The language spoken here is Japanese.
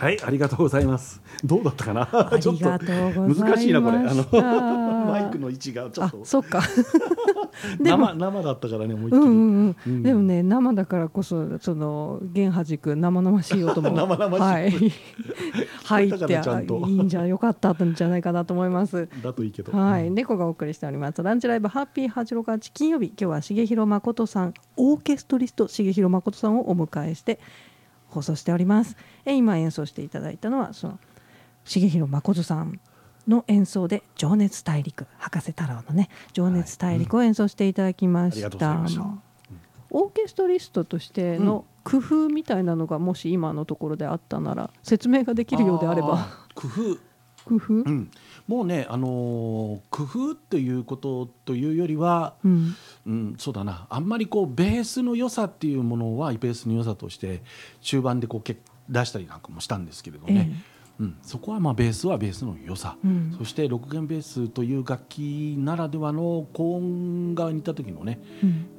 はい、ありがとうございます。どうだったかな。 ありがとうございました。 ちょっと難しいなこれ。マイクの位置がちょっと。 そっか。でも生だったからね、思いっきり。 でもね、生だからこそその弦はじく生々しい音も生々しい、 はい、入ってちゃんといいんじゃよかったんじゃないかなと思います。 だといいけど。 はい、猫がお送りしておりますランチライブハッピー868金曜日、今日は重弘誠さん、オーケストリスト重弘誠さんをお迎えして放送しております。今演奏していただいたのはその重弘誠さんの演奏で情熱大陸、博士太郎のね情熱大陸を演奏していただきました。オーケストリストとしての工夫みたいなのがもし今のところであったなら説明ができるようであれば。 工夫、もうね、工夫ということというよりは、そうだな、あんまりこうベースの良さっていうものはベースの良さとして中盤でこう出したりなんかもしたんですけれどね、そこはまあベースはベースの良さ、そして6弦ベースという楽器ならではの高音側にいった時のね、